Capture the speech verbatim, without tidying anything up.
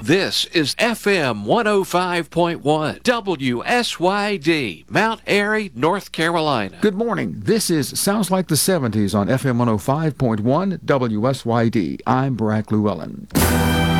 This is F M one oh five point one, W S Y D, Mount Airy, North Carolina. Good morning. This is Sounds Like the seventies on F M one oh five point one, W S Y D. I'm Barack Llewellyn.